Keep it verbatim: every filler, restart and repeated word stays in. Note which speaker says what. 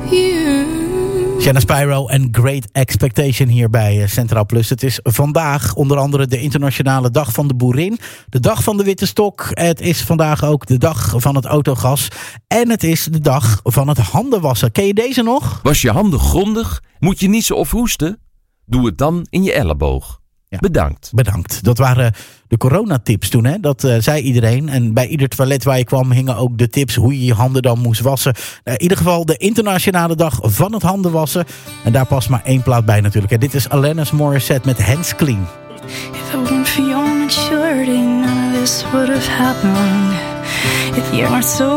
Speaker 1: Shanna Spyro en Great Expectation hier bij Centraal Plus. Het is vandaag onder andere de internationale dag van de boerin. De dag van de witte stok. Het is vandaag ook de dag van het autogas. En het is de dag van het handenwassen. Ken je deze nog?
Speaker 2: Was je handen grondig? Moet je niezen of hoesten? Doe het dan in je elleboog. Ja. Bedankt.
Speaker 1: Bedankt. Dat waren de coronatips toen, hè? Dat uh, zei iedereen. En bij ieder toilet waar je kwam hingen ook de tips hoe je je handen dan moest wassen. Uh, in ieder geval de internationale dag van het handenwassen. En daar past maar één plaat bij natuurlijk. En dit is Alanis Morissette met Hands Clean.
Speaker 3: If it weren't for your maturity, none of this would have happened. If you weren't so